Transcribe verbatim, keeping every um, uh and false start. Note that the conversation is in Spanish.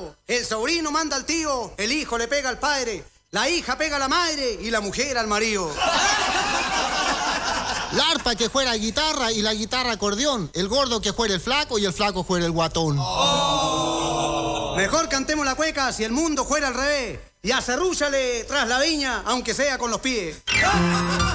lado. El sobrino manda al tío, el hijo le pega al padre, la hija pega a la madre y la mujer al marido. La arpa que juega guitarra y la guitarra acordeón. El gordo que juega el flaco y el flaco juega el guatón. Oh. Mejor cantemos la cueca si el mundo fuera al revés. Y acerrúchale tras la viña, aunque sea con los pies.